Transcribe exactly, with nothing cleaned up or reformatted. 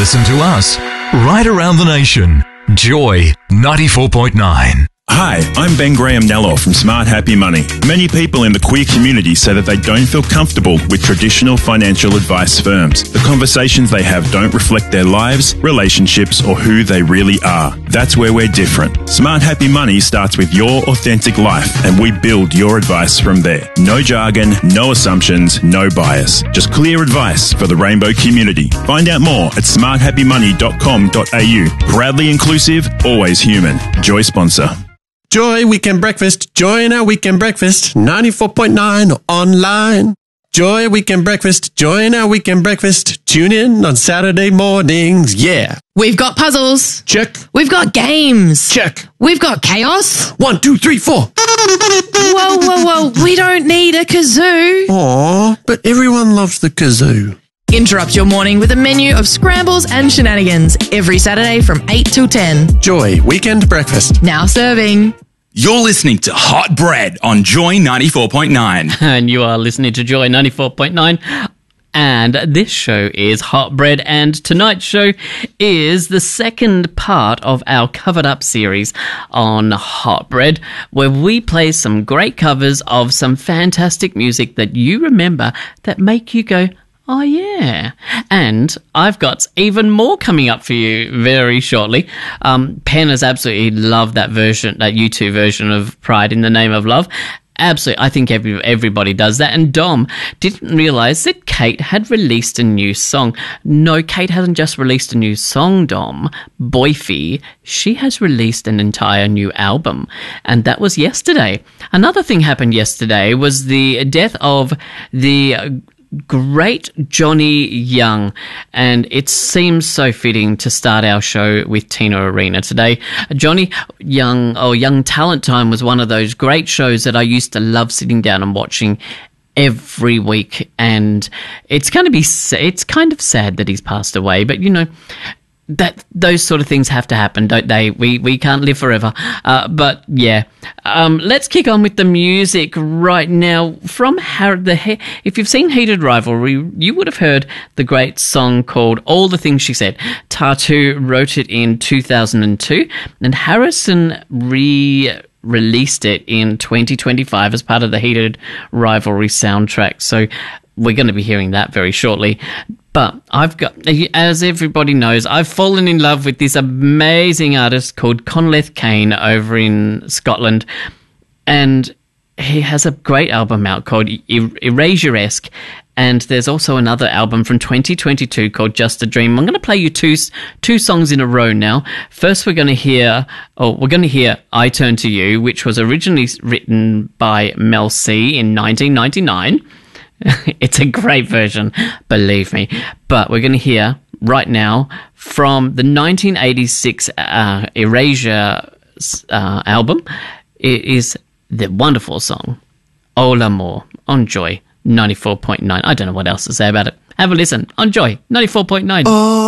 listen to us right around the nation. Joy ninety-four point nine. Hi, I'm Ben Graham Nello from Smart Happy Money. Many people in the queer community say that they don't feel comfortable with traditional financial advice firms. The conversations they have don't reflect their lives, relationships, or who they really are. That's where we're different. Smart Happy Money starts with your authentic life, and we build your advice from there. No jargon, no assumptions, no bias. Just clear advice for the rainbow community. Find out more at smart happy money dot com dot a u. Proudly inclusive, always human. Joy sponsor. Joy Weekend Breakfast. Join our Weekend Breakfast. ninety-four point nine online. Joy Weekend Breakfast. Join our Weekend Breakfast. Tune in on Saturday mornings. Yeah. We've got puzzles. Check. We've got games. Check. We've got chaos. One, two, three, four. Whoa, whoa, whoa. We don't need a kazoo. Aw, but everyone loves the kazoo. Interrupt your morning with a menu of scrambles and shenanigans every Saturday from eight till ten. Joy Weekend Breakfast. Now serving. You're listening to Hot Bread on Joy ninety-four point nine. And you are listening to Joy ninety-four point nine. And this show is Hot Bread, and tonight's show is the second part of our Covered Up series on Hot Bread, where we play some great covers of some fantastic music that you remember that make you go, oh, yeah. And I've got even more coming up for you very shortly. Um, Pen has absolutely loved that version, that U two version of Pride in the Name of Love. Absolutely. I think every, everybody does that. And Dom didn't realise that Kate had released a new song. No, Kate hasn't just released a new song, Dom. Boyfie, she has released an entire new album. And that was yesterday. Another thing happened yesterday was the death of the great Johnny Young, and it seems so fitting to start our show with Tina Arena today. Johnny Young, or Young Talent Time, was one of those great shows that I used to love sitting down and watching every week, and it's going to be it's kind of sad that he's passed away, but you know, that those sort of things have to happen, don't they? We we can't live forever. Uh, but yeah, um, let's kick on with the music right now. From Har- the he- if you've seen Heated Rivalry, you would have heard the great song called All the Things She Said. Tatu wrote it in two thousand two, and Harrison re released it in twenty twenty-five as part of the Heated Rivalry soundtrack. So we're going to be hearing that very shortly. But I've got, as everybody knows, I've fallen in love with this amazing artist called Conleth Kane over in Scotland. And he has a great album out called er- Erasure-esque. And there's also another album from twenty twenty-two called Just a Dream. I'm going to play you two two songs in a row now. First, we're going to hear, oh, we're going to hear I Turn to You, which was originally written by Mel C in nineteen ninety-nine. It's a great version, believe me. But we're going to hear right now from the nineteen eighty-six uh, Erasure uh, album. It is the wonderful song, Oh L'Amour, on Joy ninety-four point nine. I don't know what else to say about it. Have a listen on Joy ninety-four point nine. Oh.